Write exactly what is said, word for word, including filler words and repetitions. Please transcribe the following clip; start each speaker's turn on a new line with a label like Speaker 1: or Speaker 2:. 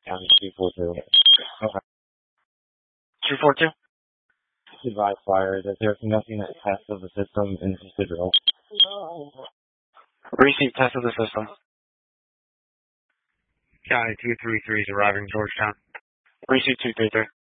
Speaker 1: County two four two.
Speaker 2: Okay. two four two?
Speaker 1: Advise fire that there's nothing at test of the system in Cathedral.
Speaker 2: Receive test of the system.
Speaker 3: County two three three is arriving Georgetown.
Speaker 2: Receive two three three.